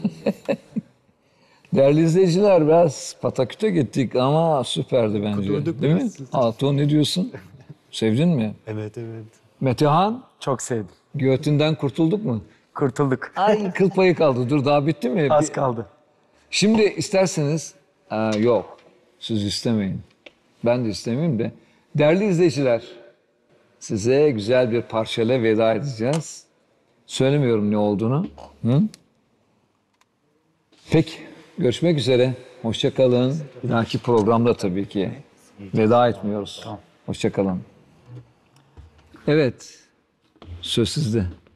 Değerli izleyiciler, biraz pataküte gittik ama süperdi bence. Kudurduk Değil mi? biraz. Altuğ, ne diyorsun? Sevdin mi? Evet. Metehan, Çok sevdim. Göğütünden kurtulduk mu? Kurtulduk. Ay, kıl payı kaldı. Dur, daha bitti mi? Az kaldı. Şimdi isterseniz, yok, siz istemeyin. Ben de istemeyeyim de. Değerli izleyiciler, size güzel bir parçayla veda edeceğiz. Söylemiyorum ne olduğunu. Hı? Peki, görüşmek üzere. Hoşça kalın. Bir dahaki programda tabii ki veda etmiyoruz. Hoşça kalın. Evet, söz sizde.